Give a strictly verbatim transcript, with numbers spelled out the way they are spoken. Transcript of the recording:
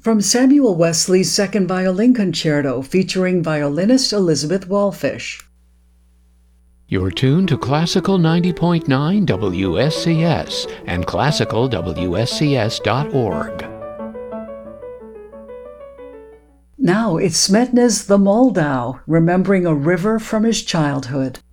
From Samuel Wesley's Second Violin Concerto featuring violinist Elizabeth Wallfish. You're tuned to Classical ninety point nine W S C S and classical W S C S dot org. Now it's Smetana's The Moldau, remembering a river from his childhood.